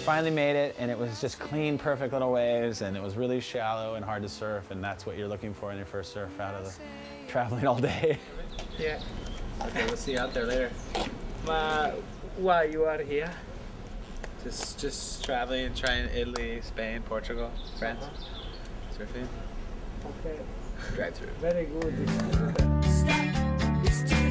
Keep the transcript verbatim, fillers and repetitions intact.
finally made it, and it was just clean, perfect little waves, and it was really shallow and hard to surf, and that's what you're looking for in your first surf out of the traveling all day. Yeah. Okay, we'll see you out there later. Uh, why you are here? Just just traveling, trying Italy, Spain, Portugal, France. Uh-huh. Surfing. Okay. Drive through. Very good.